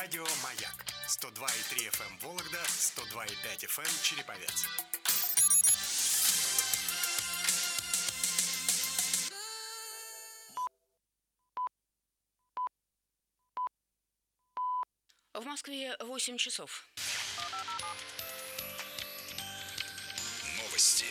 Радио «Маяк» 102,3 FM Вологда, 102,5 FM Череповец. В Москве 8 часов. Новости.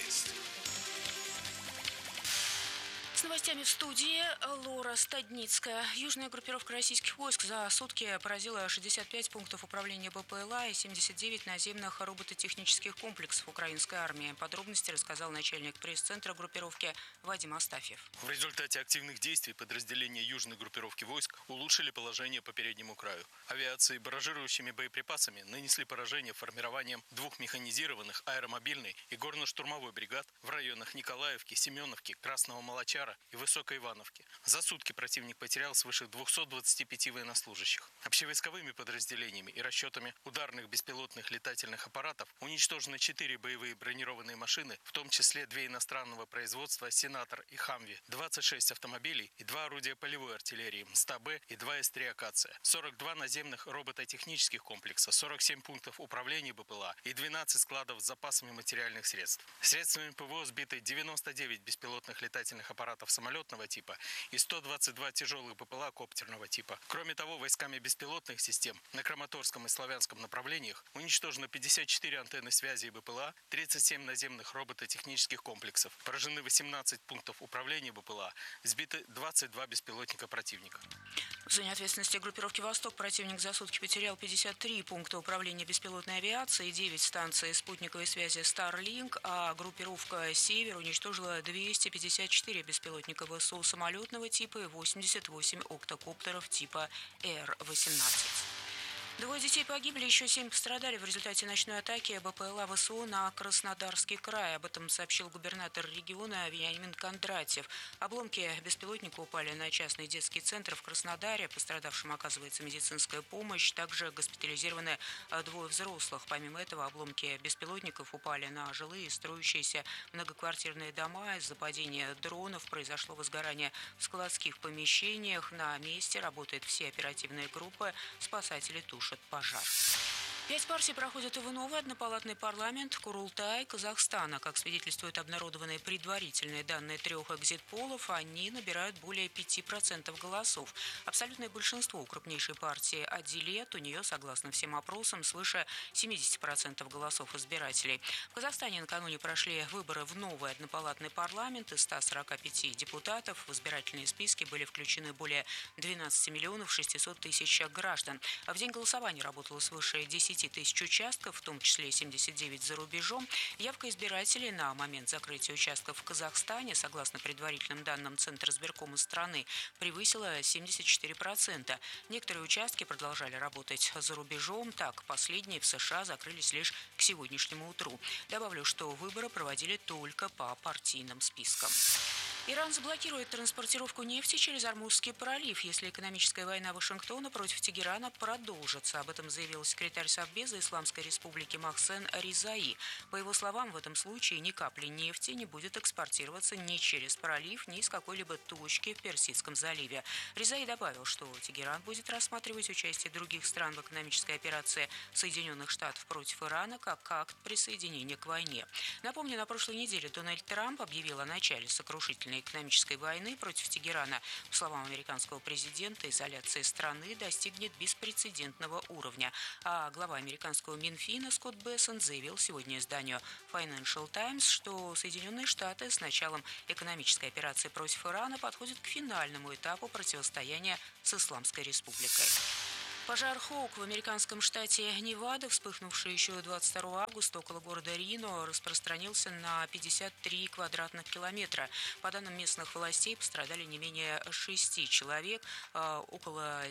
С новостями в студии Лора Стадницкая. Южная группировка российских войск за сутки поразила 65 пунктов управления БПЛА и 79 наземных робототехнических комплексов украинской армии. Подробности рассказал начальник пресс-центра группировки Вадим Астафьев. В результате активных действий подразделения южной группировки войск улучшили положение по переднему краю. Авиации барражирующими боеприпасами нанесли поражение формированием двух механизированных аэромобильной и горно-штурмовой бригад в районах Николаевки, Семеновки, Красного Молочара и Высокой Ивановки. За сутки противник потерял свыше 225 военнослужащих. Общевойсковыми подразделениями и расчетами ударных беспилотных летательных аппаратов уничтожены 4 боевые бронированные машины, в том числе 2 иностранного производства «Сенатор» и «Хамви», 26 автомобилей и 2 орудия полевой артиллерии МСТА-Б и 2 С-3 «Акация», 42 наземных робототехнических комплекса, 47 пунктов управления БПЛА и 12 складов с запасами материальных средств. Средствами ПВО сбиты 99 беспилотных летательных аппаратов самолетного типа и 122 тяжелых БПЛА коптерного типа. Кроме того, войсками беспилотных систем на Краматорском и Славянском направлениях уничтожено 54 антенны связи и БПЛА, 37 наземных робототехнических комплексов, поражены 18 пунктов управления БПЛА, сбиты 22 беспилотника противника. В зоне ответственности группировки «Восток» противник за сутки потерял 53 пункта управления беспилотной авиацией, 9 станций спутниковой связи Starlink, а группировка «Север» уничтожила 254 беспилотника ВСУ самолетного типа и 88 октокоптеров типа Р-18. 2 детей погибли, еще 7 пострадали в результате ночной атаки БПЛА ВСУ на Краснодарский край. Об этом сообщил губернатор региона Вениамин Кондратьев. Обломки беспилотника упали на частный детский центр в Краснодаре. Пострадавшим оказывается медицинская помощь. Также госпитализированы 2 взрослых. Помимо этого, обломки беспилотников упали на жилые строящиеся многоквартирные дома. Из-за падения дронов произошло возгорание в складских помещениях. На месте работают все оперативные группы. Спасатели тушат пожар. 5 партий проходят в новый однопалатный парламент Курултай, Казахстана. Как свидетельствуют обнародованные предварительные данные 3 экзит-полов, они набирают более 5% голосов. Абсолютное большинство у крупнейшей партии «Адилет». У нее, согласно всем опросам, свыше 70% голосов избирателей. В Казахстане накануне прошли выборы в новый однопалатный парламент. Из 145 депутатов в избирательные списки были включены более 12 миллионов 600 тысяч граждан. В день голосования работало свыше 10 тысяч участков, в том числе 79 за рубежом. Явка избирателей на момент закрытия участков в Казахстане, согласно предварительным данным Центра избиркома страны, превысила 74%. Некоторые участки продолжали работать за рубежом. Так, последние в США закрылись лишь к сегодняшнему утру. Добавлю, что выборы проводили только по партийным спискам. Иран заблокирует транспортировку нефти через Ормузский пролив, если экономическая война Вашингтона против Тегерана продолжится. Об этом заявил секретарь Совбеза Исламской Республики Махсен Ризаи. По его словам, в этом случае ни капли нефти не будет экспортироваться ни через пролив, ни из какой-либо точки в Персидском заливе. Ризаи добавил, что Тегеран будет рассматривать участие других стран в экономической операции Соединенных Штатов против Ирана как акт присоединения к войне. Напомню, на прошлой неделе Дональд Трамп объявил о начале сокрушительной экономической войны против Тегерана. По словам американского президента, изоляция страны достигнет беспрецедентного уровня. А глава американского Минфина Скотт Бессент заявил сегодня изданию Financial Times, что Соединенные Штаты с началом экономической операции против Ирана подходят к финальному этапу противостояния с Исламской Республикой. Пожар Хоук в американском штате Невада, вспыхнувший еще 22 августа около города Рино, распространился на 53 квадратных километра. По данным местных властей, пострадали не менее 6 человек. Около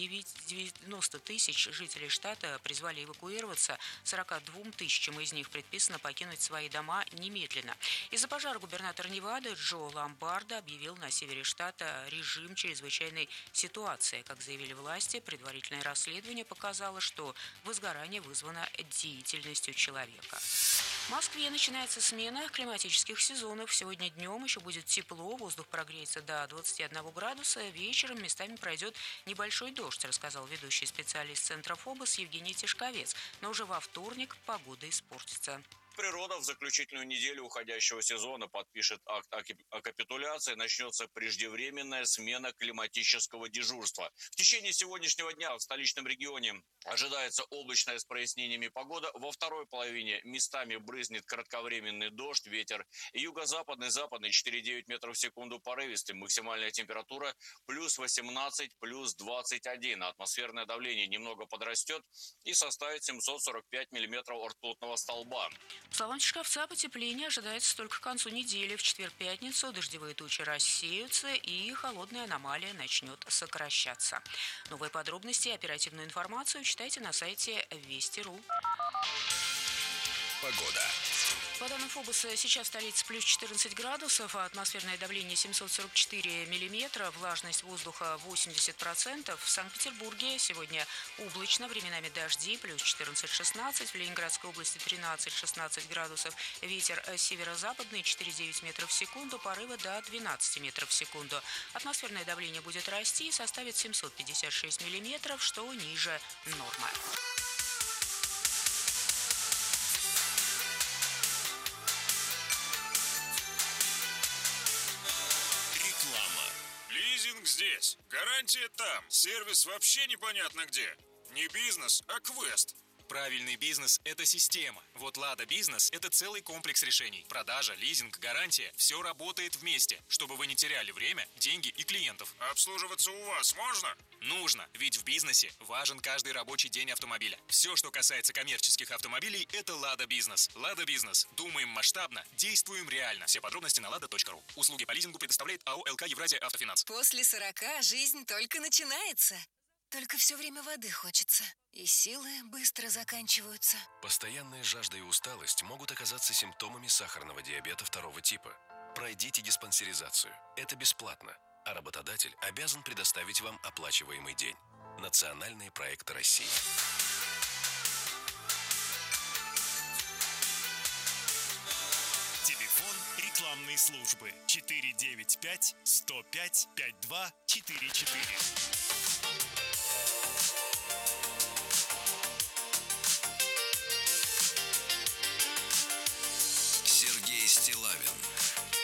90 тысяч жителей штата призвали эвакуироваться. 42 тысячам из них предписано покинуть свои дома немедленно. Из-за пожара губернатор Невады Джо Ломбардо объявил на севере штата режим чрезвычайной ситуации. Как заявили власти, предварительное расследование показало, что возгорание вызвано деятельностью человека. В Москве начинается смена климатических сезонов. Сегодня днем еще будет тепло, воздух прогреется до 21 градуса. Вечером местами пройдет небольшой дождь, рассказал ведущий специалист Центра ФОБОС Евгений Тишковец. Но уже во вторник погода испортится. Природа в заключительную неделю уходящего сезона подпишет акт о капитуляции, начнется преждевременная смена климатического дежурства. В течение сегодняшнего дня в столичном регионе ожидается облачная с прояснениями погода. Во второй половине местами брызнет кратковременный дождь, ветер юго-западный, западный 4,9 метров в секунду порывистый. Максимальная температура плюс 18, плюс 21. Атмосферное давление немного подрастет и составит 745 миллиметров ртутного столба. По словам Тишковца, потепление ожидается только к концу недели. В четверг-пятницу дождевые тучи рассеются и холодная аномалия начнет сокращаться. Новые подробности и оперативную информацию читайте на сайте Вести.ру. Погода. По данным ФОБОСа, сейчас в столице плюс 14 градусов, а атмосферное давление 744 миллиметра, влажность воздуха 80%. В Санкт-Петербурге сегодня облачно, временами дожди, плюс 14-16. В Ленинградской области 13-16 градусов. Ветер северо-западный 4,9 метров в секунду, порывы до 12 метров в секунду. Атмосферное давление будет расти и составит 756 миллиметров, что ниже нормы. Лизинг здесь, гарантия там, сервис вообще непонятно где. Не бизнес, а квест. Правильный бизнес – это система. Вот «Лада Бизнес» – это целый комплекс решений. Продажа, лизинг, гарантия – все работает вместе, чтобы вы не теряли время, деньги и клиентов. Обслуживаться у вас можно? Нужно, ведь в бизнесе важен каждый рабочий день автомобиля. Все, что касается коммерческих автомобилей – это «Лада Бизнес». «Лада Бизнес». Думаем масштабно, действуем реально. Все подробности на lada.ru. Услуги по лизингу предоставляет АО «ЛК Евразия Автофинанс». После 40 жизнь только начинается. Только все время воды хочется. И силы быстро заканчиваются. Постоянная жажда и усталость могут оказаться симптомами сахарного диабета 2 типа. Пройдите диспансеризацию. Это бесплатно. А работодатель обязан предоставить вам оплачиваемый день. Национальные проекты России. Телефон рекламной службы 495 105 5244.